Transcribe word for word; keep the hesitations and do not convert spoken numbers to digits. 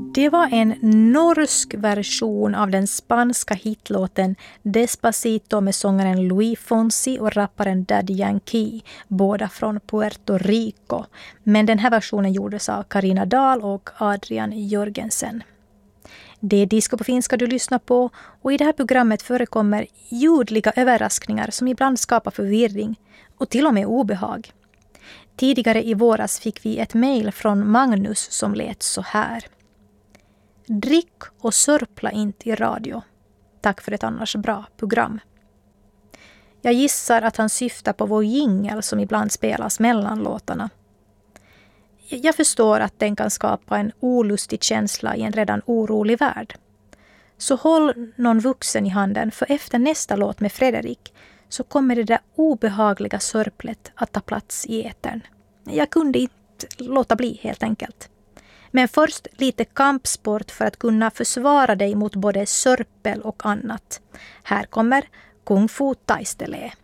Det var en norsk version av den spanska hitlåten Despacito med sångaren Luis Fonsi och rapparen Daddy Yankee, båda från Puerto Rico. Men den här versionen gjordes av Carina Dahl och Adrian Jörgensen. Det är Disco på finska du lyssnar på, och i det här programmet förekommer ljudliga överraskningar som ibland skapar förvirring och till och med obehag. Tidigare i våras fick vi ett mejl från Magnus som lät så här. Drick och sörpla inte i radio. Tack för ett annars bra program. Jag gissar att han syftar på vår jingle som ibland spelas mellan låtarna. Jag förstår att den kan skapa en olustig känsla i en redan orolig värld. Så håll någon vuxen i handen, för efter nästa låt med Fredrik så kommer det där obehagliga sörplet att ta plats i etern. Jag kunde inte låta bli helt enkelt. Men först lite kampsport för att kunna försvara dig mot både sörpel och annat. Här kommer Kung Fu Taistele.